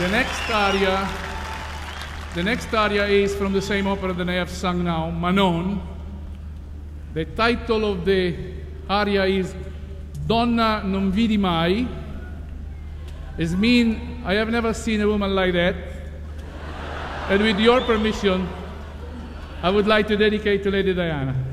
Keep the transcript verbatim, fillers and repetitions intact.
the next aria, the next aria is from the same opera that I have sung now, Manon. The title of the aria is Donna non vidi mai. It means I have never seen a woman like that. And with your permission, I would like to dedicate to Lady Diana.